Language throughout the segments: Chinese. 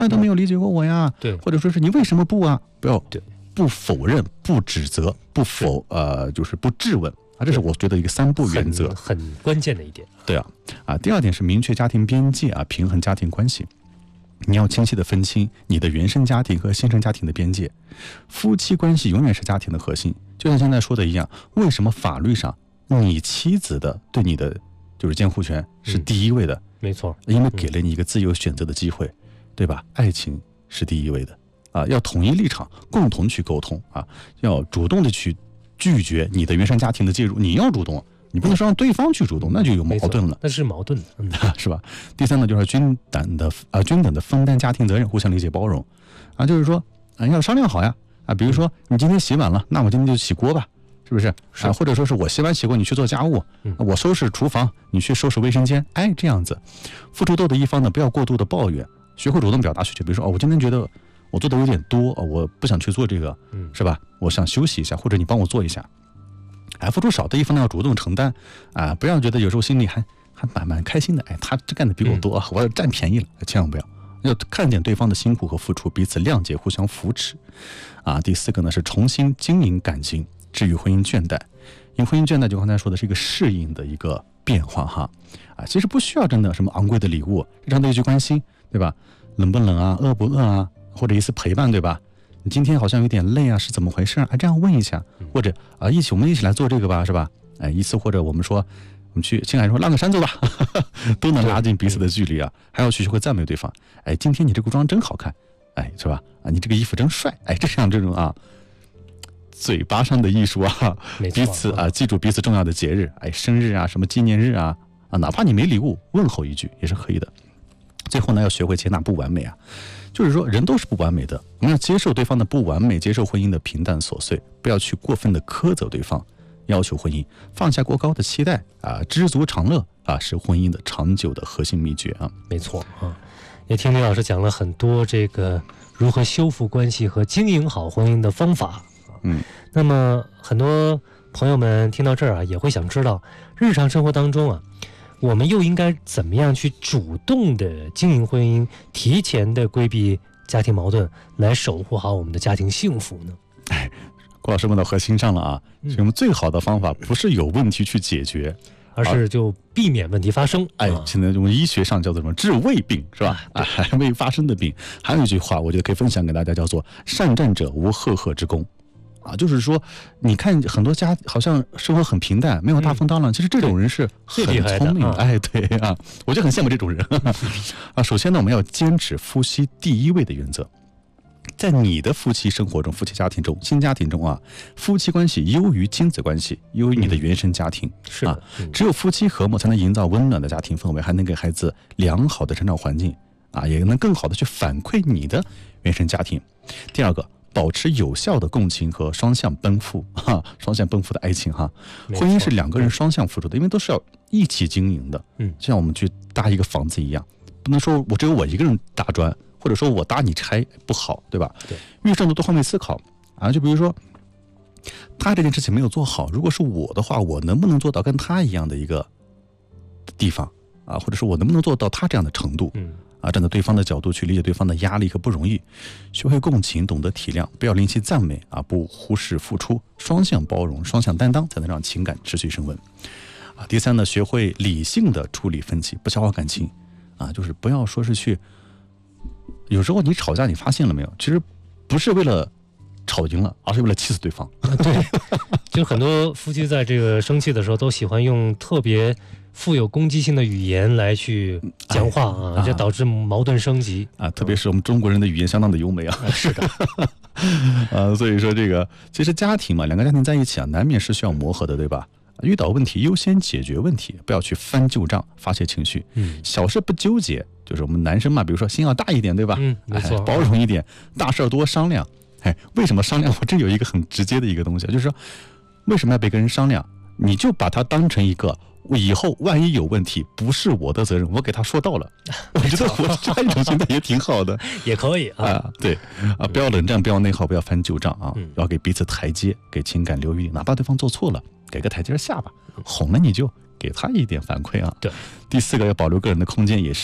那都没有理解过我呀， 对， 或者说是你为什么不啊？不要对， 不否认、不指责、就是不质问啊，这是我觉得一个3不原则， 很关键的一点。 对啊，第2点是明确家庭边界啊，平衡家庭关系。你要清晰地分清你的原生家庭和新生家庭的边界，夫妻关系永远是家庭的核心。就像现在说的一样，为什么法律上你妻子的对你的就是监护权是第一位的？ 没错， 因为给了你一个自由选择的机会，对吧？爱情是第一位的啊，要统一立场，共同去沟通啊，要主动的去拒绝你的原生家庭的介入，你要主动。你不能说让对方去主动，那就有矛盾了， 那是矛盾的， 是吧？第3呢，就是均等的分担家庭责任，互相理解包容，啊，就是说要商量好呀，啊，比如说你今天洗碗了，那我今天就洗锅吧，是不是？啊，或者说是我洗碗洗锅，你去做家务，我收拾厨房，你去收拾卫生间，哎，这样子，付出多的一方呢，不要过度的抱怨，学会主动表达需求，比如说我今天觉得我做的有点多，我不想去做这个，是吧？我想休息一下，或者你帮我做一下。付出少的一方呢要主动承担啊，不要觉得有时候心里还蛮开心的，他干的比我多，我要占便宜了，千万不要看见对方的辛苦和付出，彼此谅解，互相扶持啊。第4个呢是重新经营感情，治愈婚姻倦怠。因为婚姻倦怠就刚才说的是一个适应的一个变化哈啊，其实不需要真的什么昂贵的礼物，日常的一句关心，对吧？冷不冷啊，饿不饿啊，或者一次陪伴，对吧？你今天好像有点累啊，是怎么回事啊？这样问一下，或者我们一起来做这个吧，是吧？一次，或者我们说我们去青海说拉个山走吧，都能拉近彼此的距离啊。还要去学会赞美对方，今天你这个妆真好看，是吧？你这个衣服真帅，这种啊，嘴巴上的艺术啊，彼此记住彼此重要的节日，生日啊，什么纪念日啊，哪怕你没礼物，问候一句也是可以的。最后呢，要学会接纳不完美啊。就是说人都是不完美的，我们要接受对方的不完美，接受婚姻的平淡琐碎，不要去过分的苛责对方，要求婚姻放下过高的期待啊，知足常乐啊，是婚姻的长久的核心秘诀啊。 没错啊，也听李老师讲了很多这个如何修复关系和经营好婚姻的方法。那么很多朋友们听到这儿啊，也会想知道日常生活当中啊，我们又应该怎么样去主动的经营婚姻，提前的规避家庭矛盾，来守护好我们的家庭幸福呢？ 郭老师问到核心上了啊，所以我们最好的方法不是有问题去解决， 而是就避免问题发生。 现在我们医学上叫做什么治未病，是吧？还未发生的病。还有一句话，我觉得可以分享给大家，叫做善战者无赫赫之功。就是说你看很多家好像生活很平淡，没有大风大浪，其实这种人是很聪明的。对啊，我就很羡慕这种人首先呢，我们要坚持夫妻第一位的原则。在你的夫妻生活中、夫妻家庭中、新家庭中啊，夫妻关系优于亲子关系，优于你的原生家庭。 是的， 只有夫妻和睦，才能营造温暖的家庭氛围，还能给孩子良好的成长环境啊，也能更好的去反馈你的原生家庭。第2个，保持有效的共情和双向奔赴的爱情哈。婚姻是2个人双向付出的，因为都是要一起经营的。就像我们去搭一个房子一样，不能说我只有我一个人搭砖，或者说我搭你拆不好，对吧？ 对， 遇上的多换位思考啊，就比如说他这件事情没有做好，如果是我的话，我能不能做到跟他一样的一个地方啊？或者说我能不能做到他这样的程度？站在对方的角度去理解对方的压力和不容易，学会共情，懂得体谅，不要吝惜赞美啊，不忽视付出，双向包容，双向担当，才能让情感持续升温啊。第3呢，学会理性的处理分歧，不消耗感情啊，就是不要说是去，有时候你吵架，你发现了没有？其实不是为了吵赢了，而是为了气死对方。 对，就很多夫妻在这个生气的时候，都喜欢用特别富有攻击性的语言来去讲话啊，这导致矛盾升级啊。特别是我们中国人的语言相当的优美啊。 是的，所以说这个其实家庭嘛，2个家庭在一起啊，难免是需要磨合的，对吧？遇到问题优先解决问题，不要去翻旧账、发泄情绪。小事不纠结，就是我们男生嘛，比如说心要大一点，对吧？ 没错， 包容一点，大事多商量。为什么商量？我这有一个很直接的一个东西，就是说为什么要被跟人商量？你就把它当成一个，以后万一有问题，不是我的责任，我给他说到了。我觉得我这样一种心态也挺好的， 也可以啊。 对啊，不要冷战，不要内耗，不要翻旧账啊，要给彼此台阶，给情感留余地，哪怕对方做错了，给个台阶下吧，哄了你就给他一点反馈啊。 对。 第4个，要保留个人的空间，也是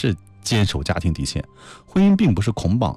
坚守家庭底线。婚姻并不是捆绑